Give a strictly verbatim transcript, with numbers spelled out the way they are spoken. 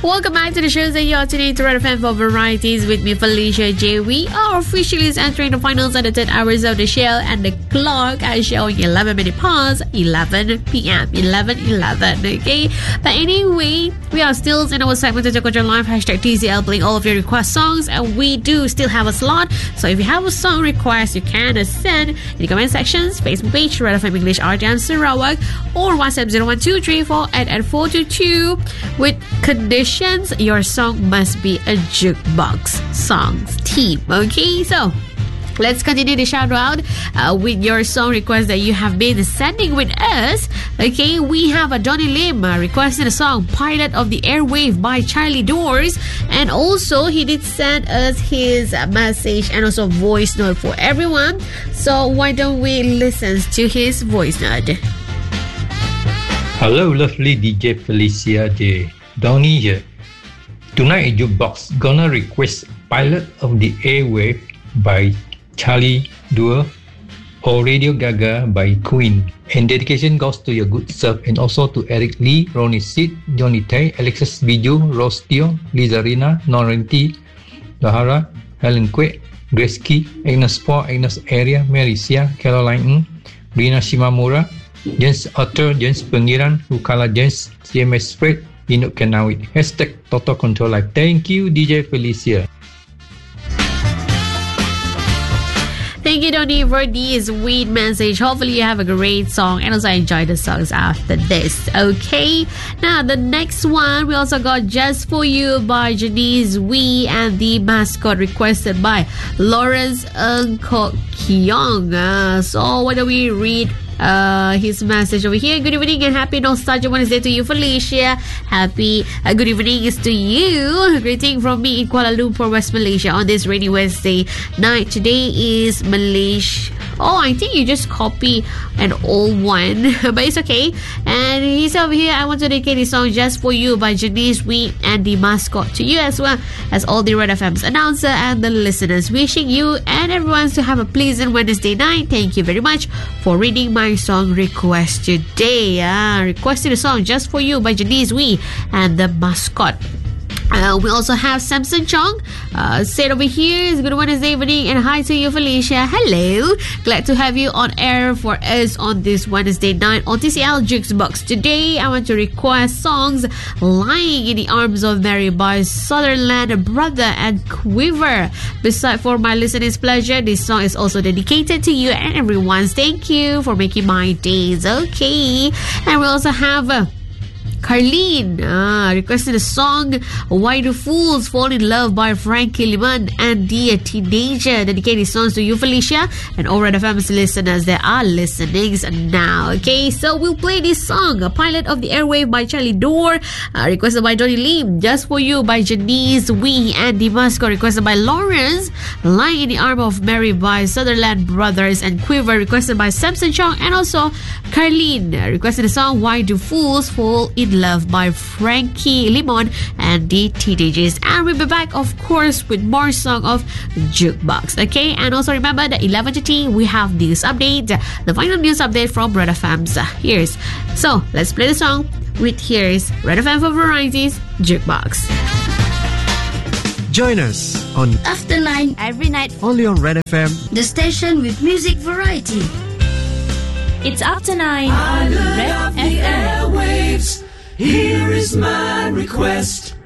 Welcome back to the shows that you're tuning to Red F M for Varieties with me, Felicia J. We are officially entering the finals of the ten hours of the show, and the clock is showing eleven minutes past eleven p.m. eleven eleven, okay? But anyway, we are still in our segment to Jakarta Live, hashtag T Z L, playing all of your request songs, and we do still have a slot. So if you have a song request, you can send in the comment sections, Facebook page, Red F M English R T M Sarawak, or WhatsApp zero one two three four eight eight four two two with conditions. Your song must be a jukebox songs team. Okay, so let's continue the shout out uh, with your song request that you have been sending with us. Okay, we have a Donny Lim uh, requesting a song Pilot of the Airwave by Charlie Doors, and also he did send us his uh, message and also voice note for everyone. So why don't we listen to his voice note? Hello, lovely D J Felicia J. Donny here. Tonight at Jukebox, gonna request Pilot of the Airwave by Charlie Doer or Radio Gaga by Queen. And dedication goes to your good self and also to Eric Lee, Ronnie Sid, Johnny Tay, Alexis Biju, Rose Teo, Lizarina, Norenti, Lahara, Helen Kwek, Grace Key, Agnes Paul, Agnes Area, Mary Sia, Caroline Ng, Rina Shimamura, James Arthur, James Pengiran, Rukala James, C M S Fred, Inuk Kanawit. Hashtag Total Control Life. Thank you, D J Felicia. Thank you, Donny, for the sweet message. Hopefully you have a great song and also enjoy the songs after this. Okay, now the next one we also got Just For You by Janice Wee and the mascot requested by Lawrence Ng Kok Kiong. Uh, so why don't we read Uh, his message over here. Good evening and happy Nostalgia Wednesday to you, Felicia. Happy uh, good evening is to you. Greeting from me in Kuala Lumpur, West Malaysia on this rainy Wednesday night. Today is Malaysia. Oh, I think you just copy an old one, but it's okay. And he's over here. I want to dedicate this song Just For You by Janice Wee and the mascot to you, as well as all the Red F M's announcer and the listeners. Wishing you and everyone to have a pleasant Wednesday night. Thank you very much for reading my song request today. Ah, requested a song Just For You by Janice Wee and the mascot. Uh, we also have Samson Chong uh, said over here, good Wednesday evening and hi to you, Felicia. Hello, glad to have you on air for us on this Wednesday night on T C L Jukebox. Today I want to request songs Lying in the Arms of Mary by Sutherland Brother and Quiver. Beside for my listening's pleasure, this song is also dedicated to you and everyone's. Thank you for making my days. Okay, and we also have uh, Carlene ah, requested a song Why Do Fools Fall in Love by Frankie Liman and the Teenager. Dedicated songs to you, Felicia, and all Red F M's listeners that are listening now. Okay, so we'll play this song, A Pilot of the Airwave by Charlie Doer, uh, requested by Donny Lim. Just For You by Janice Wee and the mascot requested by Lawrence. Lying in the Arm of Mary by Sutherland Brothers and Quiver requested by Samson Chong, and also Carlene requested the song Why Do Fools Fall in Love by Frankie Limon and the Teenagers. And we'll be back, of course, with more song of Jukebox. Okay, and also remember that eleven thirty we have news update, the final news update from Red F M's ears. So let's play the song with here's Red F M for Varieties Jukebox. Join us on After nine every night only on Red F M, the station with music variety. It's After nine I Red love F M. the airwaves. Here is my request.